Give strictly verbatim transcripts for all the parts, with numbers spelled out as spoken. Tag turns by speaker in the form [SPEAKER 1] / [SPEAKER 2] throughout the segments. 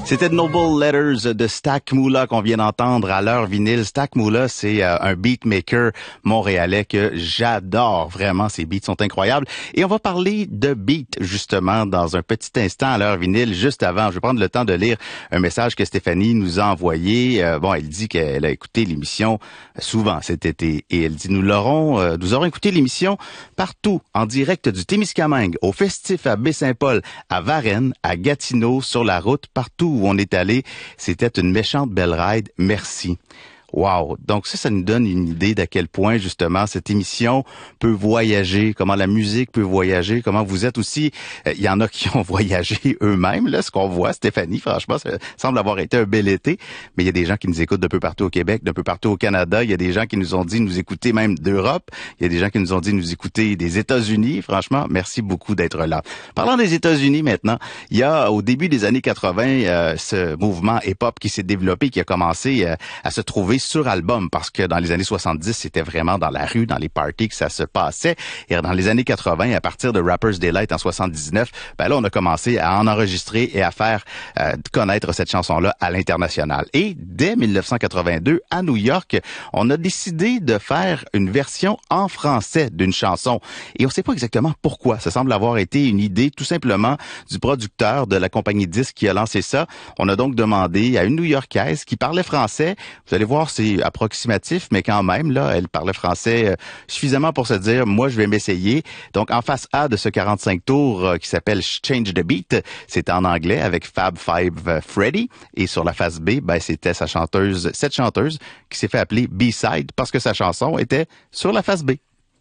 [SPEAKER 1] C'était Noble Letters de Stack Moolah qu'on vient d'entendre à l'heure vinyle. Stack Moolah, c'est euh, un beatmaker montréalais que j'adore. Vraiment, ses beats sont incroyables. Et on va parler de beat, justement, dans un petit instant à l'heure vinyle. Juste avant, je vais prendre le temps de lire un message que Stéphanie nous a envoyé. Euh, bon, elle dit qu'elle a écouté l'émission souvent cet été. Et elle dit, nous l'aurons, euh, nous aurons écouté l'émission partout, en direct du Témiscamingue, au Festif à Baie-Saint-Paul, à Varennes, à Gatineau, sur la route, partout où on est allé. C'était une méchante belle ride. Merci. Wow! Donc ça, ça nous donne une idée d'à quel point, justement, cette émission peut voyager, comment la musique peut voyager, comment vous êtes aussi. Il euh, y en a qui ont voyagé eux-mêmes, là, ce qu'on voit, Stéphanie, franchement, ça semble avoir été un bel été, mais il y a des gens qui nous écoutent d'un peu partout au Québec, d'un peu partout au Canada, il y a des gens qui nous ont dit nous écouter même d'Europe, il y a des gens qui nous ont dit nous écouter des États-Unis. Franchement, merci beaucoup d'être là. Parlant des États-Unis maintenant, il y a au début des années quatre-vingts euh, ce mouvement hip-hop qui s'est développé, qui a commencé euh, à se trouver sur album, parce que dans les années soixante-dix, c'était vraiment dans la rue, dans les parties que ça se passait. Et dans les années quatre-vingts, à partir de Rapper's Delight en soixante-dix-neuf, ben là, on a commencé à en enregistrer et à faire euh, connaître cette chanson-là à l'international. Et dès dix-neuf cent quatre-vingt-deux, à New York, on a décidé de faire une version en français d'une chanson. Et on ne sait pas exactement pourquoi. Ça semble avoir été une idée tout simplement du producteur de la compagnie disque qui a lancé ça. On a donc demandé à une New-Yorkaise qui parlait français. Vous allez voir, c'est approximatif, mais quand même, là, elle parlait français euh, suffisamment pour se dire, moi, je vais m'essayer. Donc, en face A de ce quarante-cinq tours euh, qui s'appelle Change the Beat, c'était en anglais avec Fab Five euh, Freddy. Et sur la face B, ben, c'était sa chanteuse, cette chanteuse qui s'est fait appeler B-Side parce que sa chanson était sur la face B.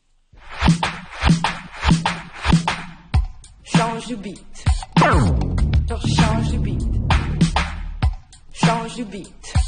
[SPEAKER 2] Change the beat. Change the beat. Change the beat.